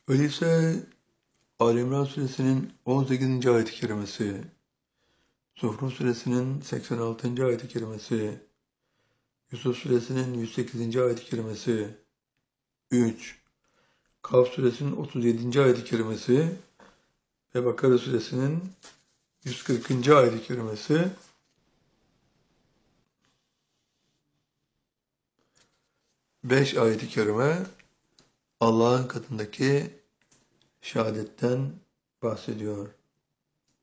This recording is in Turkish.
Öyleyse Ali İmran suresinin 18. ayet-i kerimesi, Zuhruf suresinin 86. ayet-i kerimesi, Yusuf suresinin 108. ayet-i kerimesi, 3. Kaf suresinin 37. ayet-i kerimesi ve Bakara suresinin 140. ayet-i kerimesi 5 ayet-i kerime Allah'ın katındaki şehadetten bahsediyor.